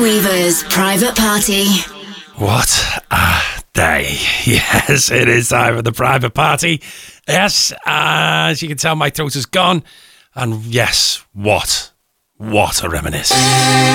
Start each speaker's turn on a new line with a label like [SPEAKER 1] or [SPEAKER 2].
[SPEAKER 1] Weaver's Private Party.
[SPEAKER 2] What a day. Yes, it is time for the private party. Yes, as you can tell, my throat is gone. And yes, what a reminisce.